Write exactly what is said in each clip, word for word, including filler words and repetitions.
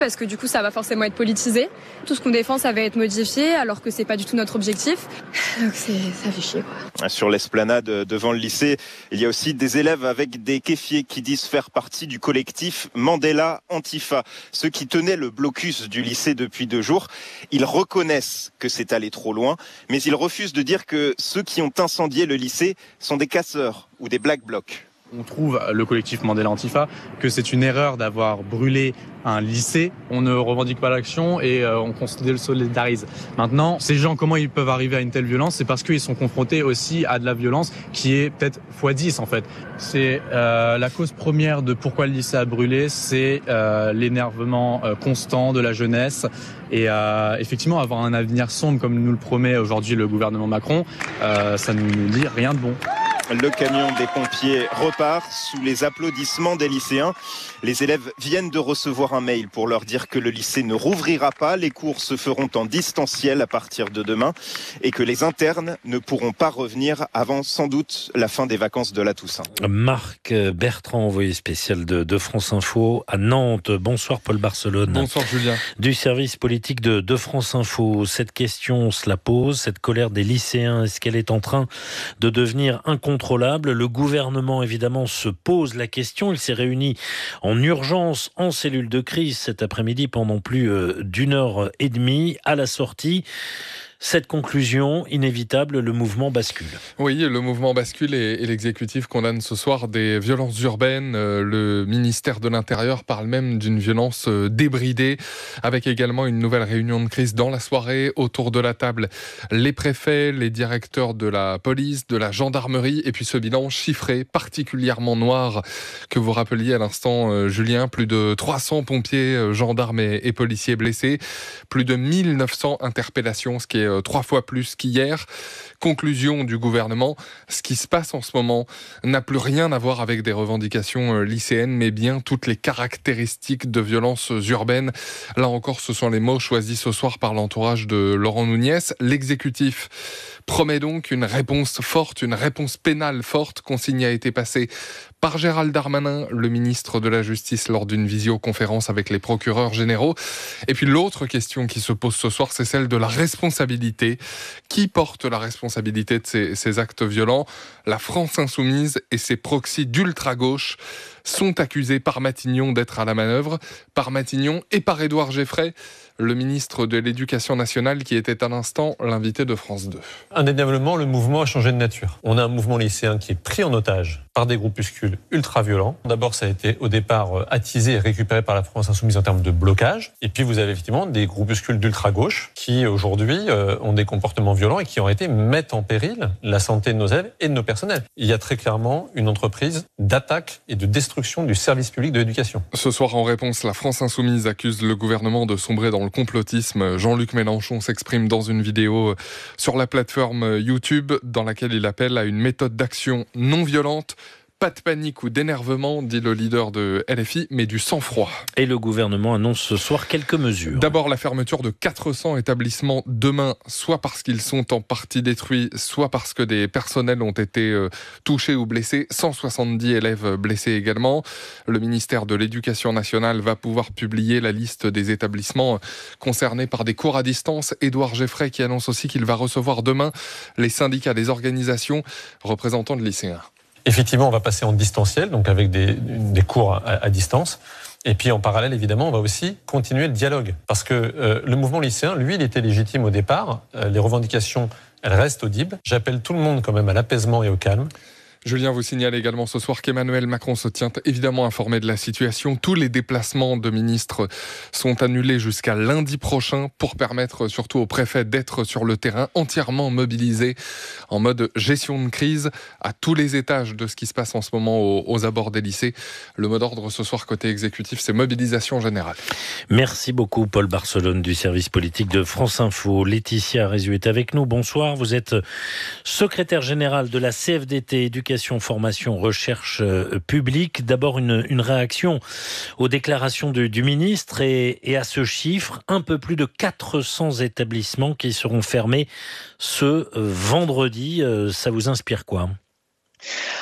parce que du coup ça va forcément être politisé. Tout ce qu'on défend ça va être modifié alors que c'est pas du tout notre objectif. Donc c'est, ça fait chier quoi. Sur l'esplanade devant le lycée, il y a aussi des élèves avec des kéfiers qui disent faire partie du collectif Mandela Antifa. Ceux qui tenaient le blocus du lycée depuis deux jours, ils reconnaissent que c'est allé trop loin, mais ils refusent de dire que ceux qui ont incendié le lycée sont des casseurs ou des black blocs. On trouve, le collectif Mandela Antifa, que c'est une erreur d'avoir brûlé un lycée. On ne revendique pas l'action et euh, on le solidarise. Maintenant, ces gens, comment ils peuvent arriver à une telle violence ? C'est parce qu'ils sont confrontés aussi à de la violence qui est peut-être fois dix en fait. C'est euh, la cause première de pourquoi le lycée a brûlé, c'est euh, l'énervement euh, constant de la jeunesse. Et euh, effectivement, avoir un avenir sombre comme nous le promet aujourd'hui le gouvernement Macron, euh, ça ne nous dit rien de bon. Le camion des pompiers repart sous les applaudissements des lycéens. Les élèves viennent de recevoir un mail pour leur dire que le lycée ne rouvrira pas. Les cours se feront en distanciel à partir de demain et que les internes ne pourront pas revenir avant sans doute la fin des vacances de la Toussaint. Marc Bertrand, envoyé spécial de, de France Info à Nantes. Bonsoir Paul Barcelone. Bonsoir Julien. Du service politique de, de France Info. Cette question, on se la pose. Cette colère des lycéens, est-ce qu'elle est en train de devenir incontrôlable ? Le gouvernement, évidemment, se pose la question. Il s'est réuni en urgence en cellule de crise cet après-midi pendant plus d'une heure et demie. À la sortie, cette conclusion inévitable, le mouvement bascule. Oui, le mouvement bascule et, et l'exécutif condamne ce soir des violences urbaines. Euh, le ministère de l'Intérieur parle même d'une violence euh, débridée, avec également une nouvelle réunion de crise dans la soirée. Autour de la table, les préfets, les directeurs de la police, de la gendarmerie, et puis ce bilan chiffré, particulièrement noir, que vous rappeliez à l'instant, euh, Julien. Plus de trois cents pompiers, euh, gendarmes et, et policiers blessés, plus de mille neuf cents interpellations, ce qui est trois fois plus qu'hier. Conclusion du gouvernement, ce qui se passe en ce moment n'a plus rien à voir avec des revendications lycéennes, mais bien toutes les caractéristiques de violences urbaines. Là encore, ce sont les mots choisis ce soir par l'entourage de Laurent Nunez. L'exécutif promet donc une réponse forte, une réponse pénale forte. Consigne a été passée par Gérald Darmanin, le ministre de la Justice, lors d'une visioconférence avec les procureurs généraux. Et puis l'autre question qui se pose ce soir, c'est celle de la responsabilité. Qui porte la responsabilité de ces, ces actes violents ? La France insoumise et ses proxys d'ultra-gauche sont accusés par Matignon d'être à la manœuvre, par Matignon et par Édouard Geffray, le ministre de l'Éducation nationale qui était à l'instant l'invité de France deux. Indéniablement, le mouvement a changé de nature. On a un mouvement lycéen qui est pris en otage par des groupuscules ultra-violents. D'abord, ça a été au départ attisé et récupéré par la France insoumise en termes de blocage. Et puis, vous avez effectivement des groupuscules d'ultra-gauche qui, aujourd'hui, euh, ont des comportements violents et qui, en réalité, mettent en péril la santé de nos élèves et de nos personnels. Il y a très clairement une entreprise d'attaque et de destruction du service public de l'éducation. Ce soir, en réponse, la France insoumise accuse le gouvernement de sombrer dans le complotisme. Jean-Luc Mélenchon s'exprime dans une vidéo sur la plateforme YouTube dans laquelle il appelle à une méthode d'action non violente. Pas de panique ou d'énervement, dit le leader de L F I, mais du sang-froid. Et le gouvernement annonce ce soir quelques mesures. D'abord, la fermeture de quatre cents établissements demain, soit parce qu'ils sont en partie détruits, soit parce que des personnels ont été euh, touchés ou blessés. cent soixante-dix élèves blessés également. Le ministère de l'Éducation nationale va pouvoir publier la liste des établissements concernés par des cours à distance. Édouard Geffray qui annonce aussi qu'il va recevoir demain les syndicats des organisations représentants de lycéens. Effectivement, on va passer en distanciel, donc avec des, des cours à, à distance. Et puis en parallèle, évidemment, on va aussi continuer le dialogue. Parce que euh, le mouvement lycéen, lui, il était légitime au départ. Euh, les revendications, elles restent audibles. J'appelle tout le monde quand même à l'apaisement et au calme. Julien vous signale également ce soir qu'Emmanuel Macron se tient évidemment informé de la situation. Tous les déplacements de ministres sont annulés jusqu'à lundi prochain pour permettre surtout aux préfets d'être sur le terrain entièrement mobilisés en mode gestion de crise à tous les étages de ce qui se passe en ce moment aux, aux abords des lycées. Le mot d'ordre ce soir côté exécutif, c'est mobilisation générale. Merci beaucoup Paul Barcelone du service politique de France Info. Laetitia Rézu est avec nous. Bonsoir, vous êtes secrétaire générale de la C F D T Éducation, Formation, Recherche euh, publique. D'abord, une, une réaction aux déclarations du, du ministre et, et à ce chiffre, un peu plus de quatre cents établissements qui seront fermés ce euh, vendredi. Euh, ça vous inspire quoi ?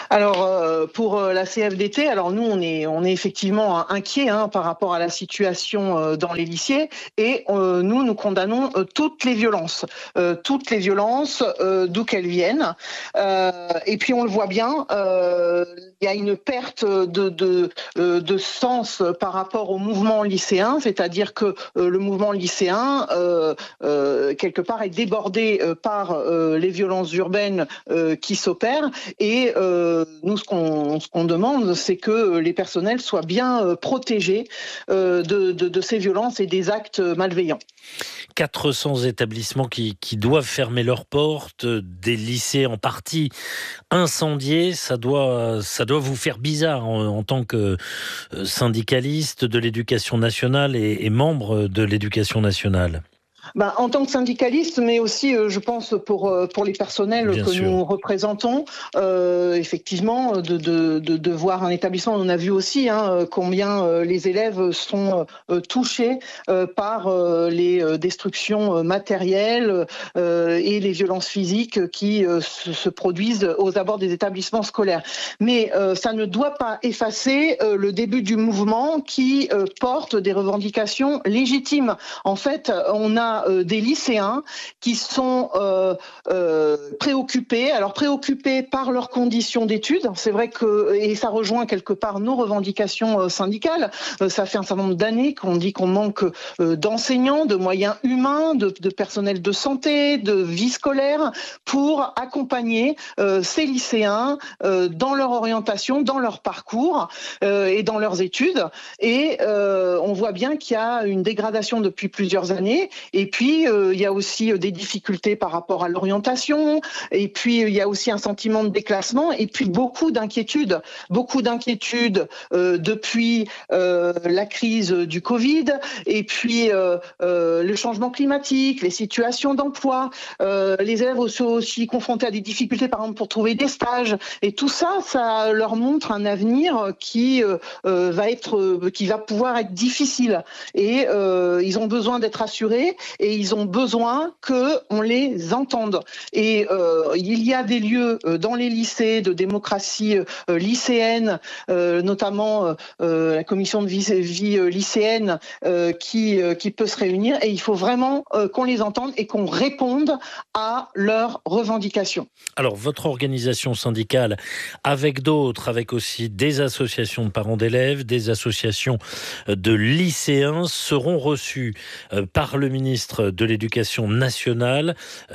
Alors euh, pour la C F D T, alors nous on est on est effectivement inquiets hein, par rapport à la situation euh, dans les lycées et euh, nous nous condamnons euh, toutes les violences, euh, toutes les violences euh, d'où qu'elles viennent. Euh, et puis on le voit bien, euh, il y a une perte de de de sens par rapport au mouvement lycéen, c'est-à-dire que euh, le mouvement lycéen euh, euh, quelque part est débordé euh, par euh, les violences urbaines euh, qui s'opèrent et euh, nous ce qu'on ce qu'on demande c'est que les personnels soient bien euh, protégés euh, de, de de ces violences et des actes malveillants. quatre cents établissements qui, qui doivent fermer leurs portes, des lycées en partie incendiés, ça doit, ça doit vous faire bizarre en, en tant que syndicaliste de l'éducation nationale et, et membre de l'éducation nationale. Ben, en tant que syndicaliste, mais aussi, euh, je pense, pour, euh, pour les personnels Bien que sûr. nous représentons, euh, effectivement, de, de, de, de voir un établissement, on a vu aussi hein, combien euh, les élèves sont euh, touchés euh, par euh, les destructions matérielles euh, et les violences physiques qui euh, se, se produisent aux abords des établissements scolaires. Mais euh, ça ne doit pas effacer euh, le début du mouvement qui euh, porte des revendications légitimes. En fait, on a Euh, des lycéens qui sont euh, euh, préoccupés, alors préoccupés par leurs conditions d'études. C'est vrai que, et ça rejoint quelque part nos revendications euh, syndicales, euh, ça fait un certain nombre d'années qu'on dit qu'on manque euh, d'enseignants, de moyens humains, de, de personnel de santé, de vie scolaire, pour accompagner euh, ces lycéens euh, dans leur orientation, dans leur parcours euh, et dans leurs études. Et euh, on voit bien qu'il y a une dégradation depuis plusieurs années. Et puis, euh, il y a aussi des difficultés par rapport à l'orientation. Et puis, il y a aussi un sentiment de déclassement. Et puis, beaucoup d'inquiétudes. Beaucoup d'inquiétudes euh, depuis euh, la crise du Covid. Et puis, euh, euh, le changement climatique, les situations d'emploi. Euh, les élèves sont aussi confrontés à des difficultés, par exemple, pour trouver des stages. Et tout ça, ça leur montre un avenir qui, euh, va, être, qui va pouvoir être difficile. Et euh, ils ont besoin d'être assurés. Et ils ont besoin qu'on les entende. Et euh, il y a des lieux euh, dans les lycées de démocratie euh, lycéenne, euh, notamment euh, la commission de vie, vie euh, lycéenne euh, qui, euh, qui peut se réunir. Et il faut vraiment euh, qu'on les entende et qu'on réponde à leurs revendications. Alors, votre organisation syndicale, avec d'autres, avec aussi des associations de parents d'élèves, des associations de lycéens, seront reçus euh, par le ministre de l'Éducation nationale.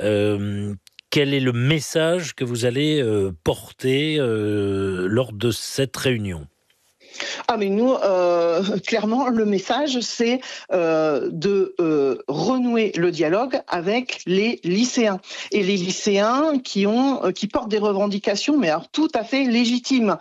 Euh, quel est le message que vous allez euh, porter euh, lors de cette réunion ? Ah mais nous, euh, clairement, le message, c'est euh, de euh, renouer le dialogue avec les lycéens. Et les lycéens qui, ont, euh, qui portent des revendications, mais alors tout à fait légitimes.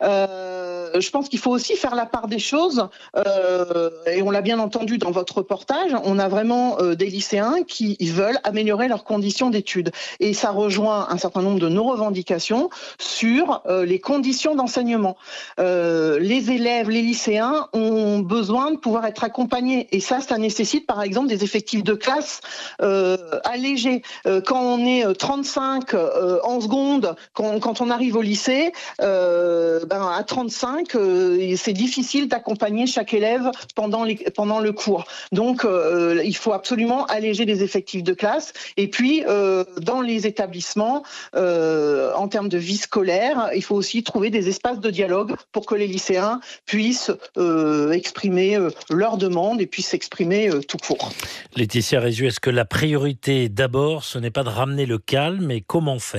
Euh, je pense qu'il faut aussi faire la part des choses, euh, et on l'a bien entendu dans votre reportage, on a vraiment euh, des lycéens qui veulent améliorer leurs conditions d'études. Et ça rejoint un certain nombre de nos revendications sur euh, les conditions d'enseignement. Euh, les élèves, les lycéens ont besoin de pouvoir être accompagnés. Et ça, ça nécessite par exemple des effectifs de classe euh, allégés. Euh, quand on est trente-cinq euh, en seconde, quand, quand on arrive au lycée, euh, ben à trente-cinq, euh, c'est difficile d'accompagner chaque élève pendant, les, pendant le cours. Donc, euh, il faut absolument alléger les effectifs de classe. Et puis, euh, dans les établissements, euh, en termes de vie scolaire, il faut aussi trouver des espaces de dialogue pour que les lycéens puissent euh, exprimer euh, leurs demandes et puissent s'exprimer euh, tout court. Laetitia Rézieux, est-ce que la priorité d'abord, ce n'est pas de ramener le calme, mais comment faire ?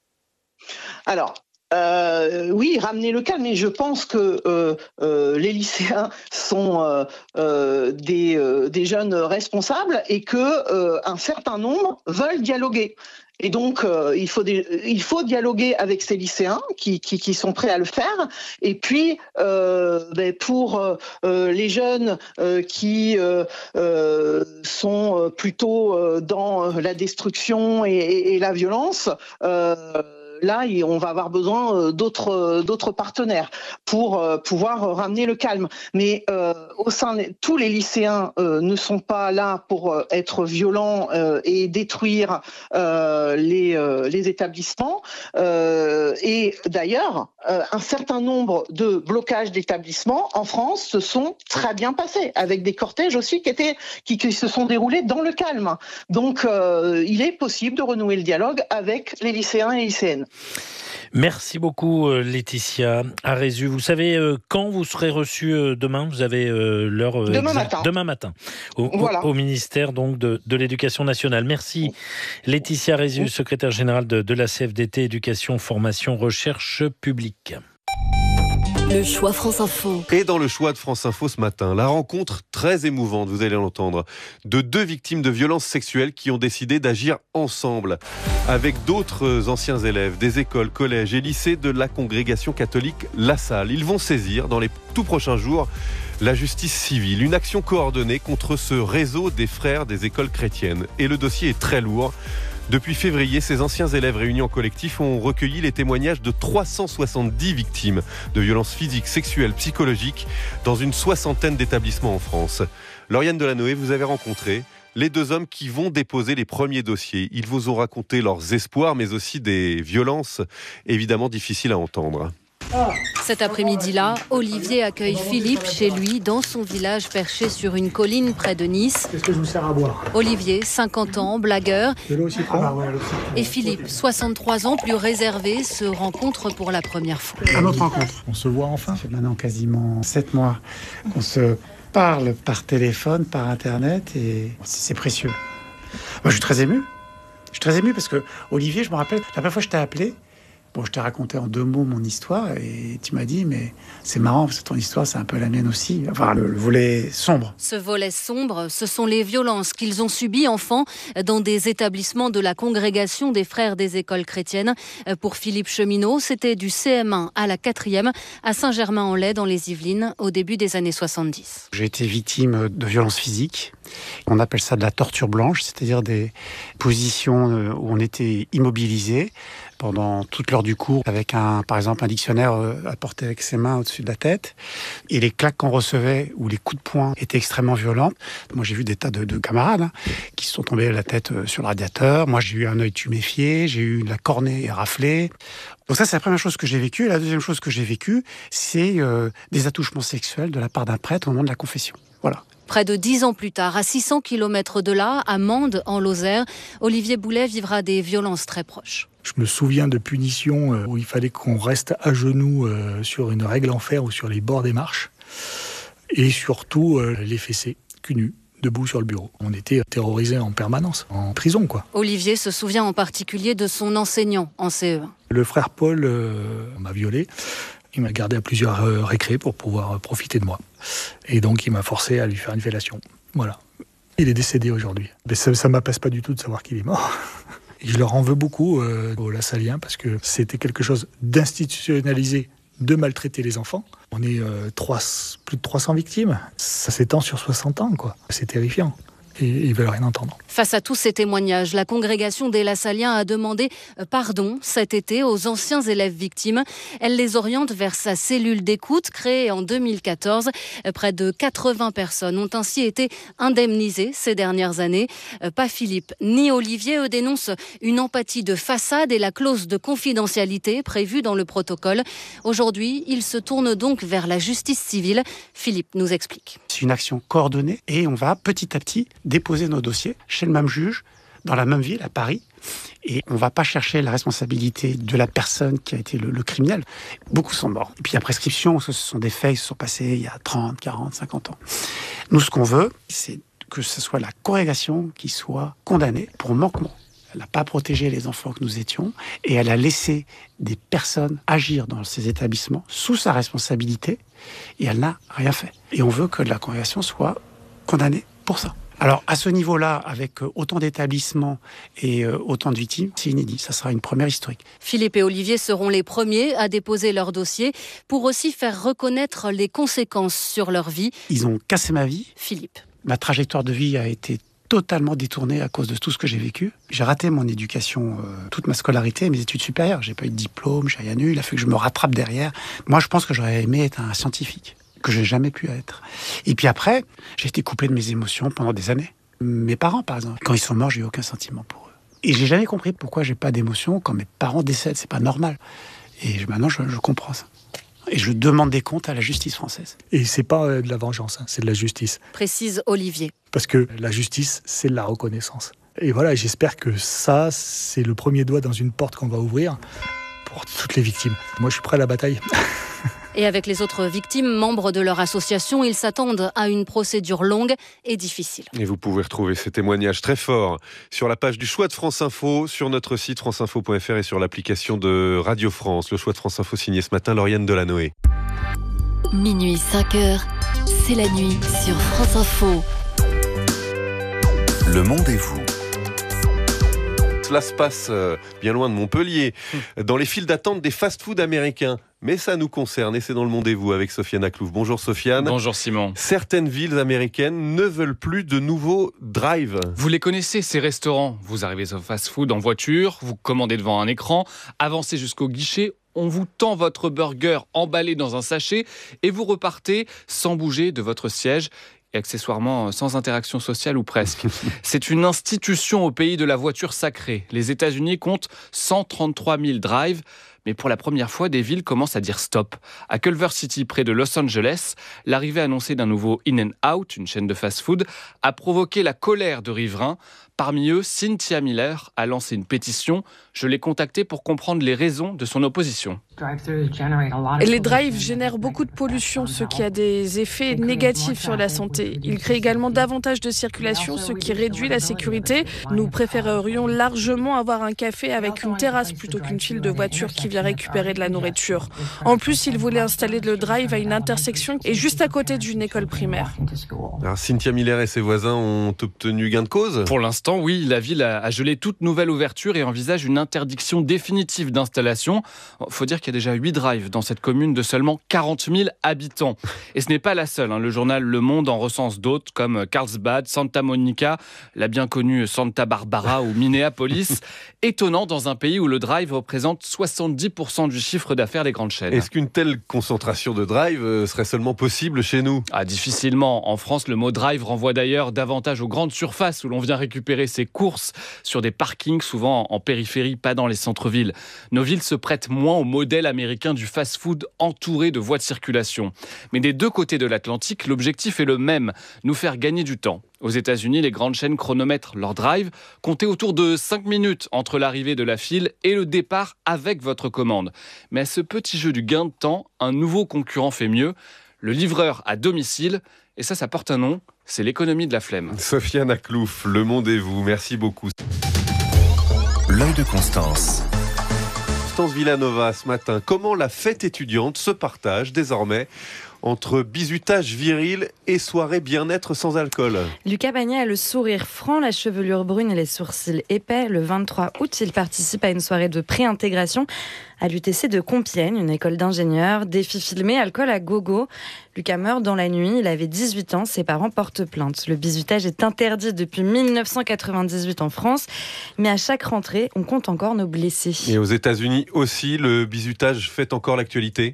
Alors, Euh, oui, ramener le calme, mais je pense que euh, euh, les lycéens sont euh, euh, des, euh, des jeunes responsables et que euh, un certain nombre veulent dialoguer. Et donc, euh, il faut des, il faut dialoguer avec ces lycéens qui, qui, qui sont prêts à le faire. Et puis, euh, ben pour euh, les jeunes euh, qui euh, euh, sont plutôt dans la destruction et, et, et la violence, euh, là, on va avoir besoin d'autres, d'autres partenaires pour pouvoir ramener le calme. Mais euh, au sein de tous les lycéens euh, ne sont pas là pour euh, être violents euh, et détruire euh, les, euh, les établissements. Euh, et d'ailleurs, euh, un certain nombre de blocages d'établissements en France se sont très bien passés, avec des cortèges aussi qui, étaient, qui, qui se sont déroulés dans le calme. Donc, euh, il est possible de renouer le dialogue avec les lycéens et les lycéennes. Merci beaucoup Laetitia Arézu. Vous savez euh, quand vous serez reçu euh, demain? Vous avez euh, l'heure euh, demain exacte. matin. Demain matin. Au, voilà. au, au ministère donc de, de l'Éducation nationale. Merci Laetitia Arézu, secrétaire générale de, de la C F D T, Éducation, Formation, Recherche publique. Le choix France Info. Et dans le choix de France Info ce matin, la rencontre très émouvante, vous allez l'entendre, de deux victimes de violences sexuelles qui ont décidé d'agir ensemble avec d'autres anciens élèves des écoles, collèges et lycées de la congrégation catholique La Salle. Ils vont saisir dans les tout prochains jours la justice civile, une action coordonnée contre ce réseau des frères des écoles chrétiennes. Et le dossier est très lourd. Depuis février, ces anciens élèves réunis en collectif ont recueilli les témoignages de trois cent soixante-dix victimes de violences physiques, sexuelles, psychologiques dans une soixantaine d'établissements en France. Lauriane Delanoë, vous avez rencontré les deux hommes qui vont déposer les premiers dossiers. Ils vous ont raconté leurs espoirs, mais aussi des violences évidemment difficiles à entendre. Cet après-midi-là, Olivier accueille Philippe chez lui, dans son village perché sur une colline près de Nice. Qu'est-ce que je vous sers à boire? Olivier, cinquante ans, blagueur. De l'eau au citron? Ah, ouais, et Philippe, soixante-trois ans, plus réservé, se rencontrent pour la première fois. À notre rencontre. On se voit enfin. Ça fait maintenant quasiment sept mois qu'on se parle par téléphone, par Internet, et c'est précieux. Moi, je suis très ému. Je suis très ému parce que, Olivier, je me rappelle, la première fois que je t'ai appelé, bon, je t'ai raconté en deux mots mon histoire et tu m'as dit, mais c'est marrant parce que ton histoire, c'est un peu la mienne aussi. Enfin, le, le volet sombre. Ce volet sombre, ce sont les violences qu'ils ont subies enfants dans des établissements de la congrégation des frères des écoles chrétiennes. Pour Philippe Cheminot, c'était du C M un à la quatrième à Saint-Germain-en-Laye dans les Yvelines au début des années soixante-dix. J'ai été victime de violences physiques. On appelle ça de la torture blanche, c'est-à-dire des positions où on était immobilisé pendant toute l'heure du cours, avec un, par exemple un dictionnaire à porter avec ses mains au-dessus de la tête. Et les claques qu'on recevait, ou les coups de poing, étaient extrêmement violents. Moi, j'ai vu des tas de, de camarades hein, qui se sont tombés la tête sur le radiateur. Moi, j'ai eu un œil tuméfié, j'ai eu la cornée raflée. Donc ça, c'est la première chose que j'ai vécue. Et la deuxième chose que j'ai vécue, c'est euh, des attouchements sexuels de la part d'un prêtre au moment de la confession. Voilà. Près de dix ans plus tard, à six cents kilomètres de là, à Mende, en Lozère, Olivier Boulet vivra des violences très proches. Je me souviens de punitions où il fallait qu'on reste à genoux sur une règle en fer ou sur les bords des marches. Et surtout, les fessées, cul nu, debout sur le bureau. On était terrorisés en permanence, en prison, quoi. Olivier se souvient en particulier de son enseignant en C E un. Le frère Paul euh, m'a violé. Il m'a gardé à plusieurs euh, récrés pour pouvoir euh, profiter de moi. Et donc, il m'a forcé à lui faire une fellation. Voilà. Il est décédé aujourd'hui. Mais ça ne m'apaise pas du tout de savoir qu'il est mort. Et je leur en veux beaucoup euh, aux Lassaliens parce que c'était quelque chose d'institutionnalisé de maltraiter les enfants. On est euh, trois, plus de trois cents victimes. Ça s'étend sur soixante ans, quoi. C'est terrifiant. Et ils veulent rien entendre. Face à tous ces témoignages, la congrégation des Lassaliens a demandé pardon cet été aux anciens élèves victimes. Elle les oriente vers sa cellule d'écoute créée en deux mille quatorze. Près de quatre-vingts personnes ont ainsi été indemnisées ces dernières années. Pas Philippe ni Olivier, eux, dénoncent une empathie de façade et la clause de confidentialité prévue dans le protocole. Aujourd'hui, ils se tournent donc vers la justice civile. Philippe nous explique. C'est une action coordonnée et on va petit à petit déposer nos dossiers chez le même juge, dans la même ville, à Paris. Et on ne va pas chercher la responsabilité de la personne qui a été le, le criminel. Beaucoup sont morts. Et puis la prescription, ce sont des faits qui se sont passés il y a trente, quarante, cinquante ans. Nous, ce qu'on veut, c'est que ce soit la congrégation qui soit condamnée pour manquement. Elle n'a pas protégé les enfants que nous étions et elle a laissé des personnes agir dans ces établissements sous sa responsabilité et elle n'a rien fait. Et on veut que la congrégation soit condamnée pour ça. Alors, à ce niveau-là, avec autant d'établissements et autant de victimes, c'est inédit. Ça sera une première historique. Philippe et Olivier seront les premiers à déposer leur dossier pour aussi faire reconnaître les conséquences sur leur vie. Ils ont cassé ma vie. Philippe. Ma trajectoire de vie a été totalement détourné à cause de tout ce que j'ai vécu. J'ai raté mon éducation, euh, toute ma scolarité, mes études supérieures. J'ai pas eu de diplôme, j'ai rien eu. Il a fallu que je me rattrape derrière. Moi, je pense que j'aurais aimé être un scientifique, que j'ai jamais pu être. Et puis après, j'ai été coupé de mes émotions pendant des années. Mes parents, par exemple, quand ils sont morts, j'ai eu aucun sentiment pour eux. Et j'ai jamais compris pourquoi j'ai pas d'émotion quand mes parents décèdent. C'est pas normal. Et maintenant, je, je comprends ça. Et je demande des comptes à la justice française. Et c'est pas de la vengeance, hein, c'est de la justice. Précise Olivier. Parce que la justice, c'est de la reconnaissance. Et voilà, j'espère que ça, c'est le premier doigt dans une porte qu'on va ouvrir pour toutes les victimes. Moi, je suis prêt à la bataille. Et avec les autres victimes, membres de leur association, ils s'attendent à une procédure longue et difficile. Et vous pouvez retrouver ces témoignages très forts sur la page du Choix de France Info, sur notre site france info point f r et sur l'application de Radio France. Le Choix de France Info signé ce matin Lauriane Delanoë. Minuit cinq heures, c'est la nuit sur France Info. Le monde et vous. Cela se passe bien loin de Montpellier, dans les files d'attente des fast-food américains. Mais ça nous concerne et c'est dans le monde et vous avec Sofiane Aklouf. Bonjour Sofiane. Bonjour Simon. Certaines villes américaines ne veulent plus de nouveaux drive. Vous les connaissez, ces restaurants. Vous arrivez au fast-food en voiture, vous commandez devant un écran, avancez jusqu'au guichet, on vous tend votre burger emballé dans un sachet et vous repartez sans bouger de votre siège. Et accessoirement sans interaction sociale ou presque. C'est une institution au pays de la voiture sacrée. Les États-Unis comptent cent trente-trois mille drives, mais pour la première fois, des villes commencent à dire stop. À Culver City, près de Los Angeles, l'arrivée annoncée d'un nouveau In-N-Out, une chaîne de fast-food, a provoqué la colère de riverains. Parmi eux, Cynthia Miller a lancé une pétition. Je l'ai contactée pour comprendre les raisons de son opposition. Les drives génèrent beaucoup de pollution, ce qui a des effets négatifs sur la santé. Ils créent également davantage de circulation, ce qui réduit la sécurité. Nous préférerions largement avoir un café avec une terrasse plutôt qu'une file de voitures qui vient récupérer de la nourriture. En plus, ils voulaient installer le drive à une intersection et juste à côté d'une école primaire. Alors, Cynthia Miller et ses voisins ont obtenu gain de cause ? Pour l'instant, oui. La ville a gelé toute nouvelle ouverture et envisage une interdiction définitive d'installation. Il faut dire qu'il y a déjà huit drives dans cette commune de seulement quarante mille habitants. Et ce n'est pas la seule. Hein. Le journal Le Monde en recense d'autres comme Carlsbad, Santa Monica, la bien connue Santa Barbara ou Minneapolis. Étonnant dans un pays où le drive représente soixante-dix pour cent du chiffre d'affaires des grandes chaînes. Est-ce qu'une telle concentration de drive serait seulement possible chez nous ? Ah, difficilement. En France, le mot drive renvoie d'ailleurs davantage aux grandes surfaces où l'on vient récupérer ses courses sur des parkings, souvent en périphérie, pas dans les centres-villes. Nos villes se prêtent moins au modèle américain du fast-food entouré de voies de circulation. Mais des deux côtés de l'Atlantique, l'objectif est le même, nous faire gagner du temps. Aux États-Unis, les grandes chaînes chronomètrent leur drive. Comptez autour de cinq minutes entre l'arrivée de la file et le départ avec votre commande. Mais à ce petit jeu du gain de temps, un nouveau concurrent fait mieux, le livreur à domicile. Et ça, ça porte un nom, c'est l'économie de la flemme. Sofiane Aklouf, Le Monde et vous, merci beaucoup. L'œil de Constance. Constance Villanova ce matin, comment la fête étudiante se partage désormais entre bizutage viril et soirée bien-être sans alcool. Lucas Bagné a le sourire franc, la chevelure brune et les sourcils épais. Le vingt-trois août, il participe à une soirée de pré-intégration à l'U T C de Compiègne, une école d'ingénieurs. Défi filmé, alcool à gogo. Lucas meurt dans la nuit, il avait dix-huit ans, ses parents portent plainte. Le bizutage est interdit depuis mille neuf cent quatre-vingt-dix-huit en France, mais à chaque rentrée, on compte encore nos blessés. Et aux États-Unis aussi, le bizutage fait encore l'actualité.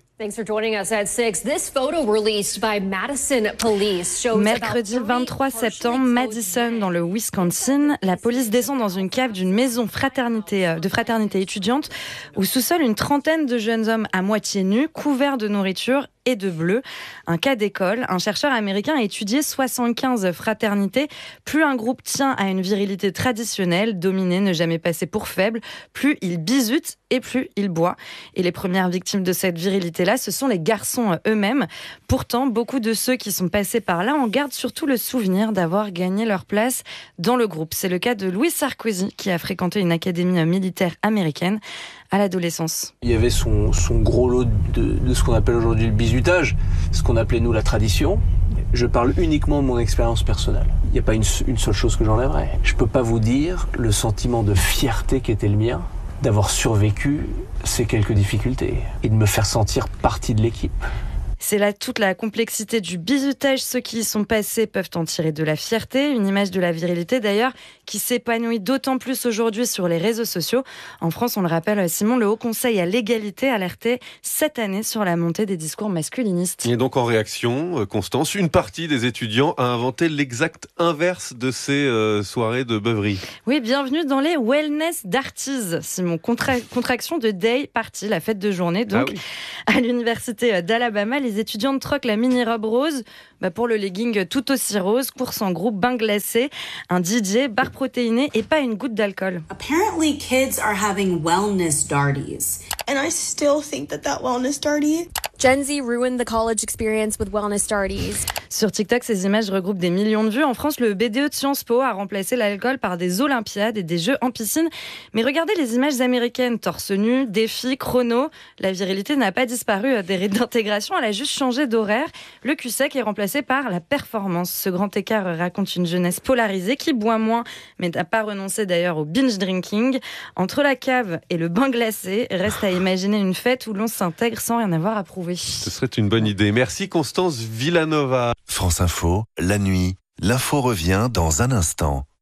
Mercredi vingt-trois septembre, Madison, dans le Wisconsin, la police descend dans une cave d'une maison fraternité, de fraternité étudiante, où sous-sol une trentaine de jeunes hommes à moitié nus, couverts de nourriture et de bleu. Un cas d'école. Un chercheur américain a étudié soixante-quinze fraternités. Plus un groupe tient à une virilité traditionnelle, dominé, ne jamais passer pour faible, plus il bizute et plus il boit. Et les premières victimes de cette virilité-là, ce sont les garçons eux-mêmes. Pourtant, beaucoup de ceux qui sont passés par là en gardent surtout le souvenir d'avoir gagné leur place dans le groupe. C'est le cas de Louis Sarkozy, qui a fréquenté une académie militaire américaine à l'adolescence. Il y avait son, son gros lot de, de ce qu'on appelle aujourd'hui le bizutage, ce qu'on appelait nous la tradition. Je parle uniquement de mon expérience personnelle. Il n'y a pas une, une seule chose que j'enlèverais. Je ne peux pas vous dire le sentiment de fierté qui était le mien, d'avoir survécu ces quelques difficultés et de me faire sentir partie de l'équipe. C'est là toute la complexité du bizutage. Ceux qui y sont passés peuvent en tirer de la fierté, une image de la virilité d'ailleurs qui s'épanouit d'autant plus aujourd'hui sur les réseaux sociaux. En France, on le rappelle, Simon, le Haut Conseil à l'égalité alertait cette année sur la montée des discours masculinistes. Et donc en réaction, Constance, une partie des étudiants a inventé l'exact inverse de ces euh, soirées de beuverie. Oui, bienvenue dans les Wellness Darties, Simon. Contra- contraction de Day Party, la fête de journée. Donc, ah oui. À l'université d'Alabama, les étudiantes troquent la mini-robe rose bah, pour le legging tout aussi rose, course en groupe, bain glacé, un D J, bar protéiné et pas une goutte d'alcool. Apparently kids are having wellness darties. And I still think that that wellness darty Gen Z ruined the college experience with wellness darties. Sur TikTok, ces images regroupent des millions de vues. En France, le B D E de Sciences Po a remplacé l'alcool par des olympiades et des jeux en piscine. Mais regardez les images américaines, torse nu, défi, chrono. La virilité n'a pas disparu des rites d'intégration, elle a juste changé d'horaire. Le cul sec est remplacé par la performance. Ce grand écart raconte une jeunesse polarisée qui boit moins, mais n'a pas renoncé d'ailleurs au binge drinking. Entre la cave et le bain glacé, reste à imaginer une fête où l'on s'intègre sans rien avoir à prouver. Ce serait une bonne idée. Merci Constance Villanova. France Info, la nuit, l'info revient dans un instant.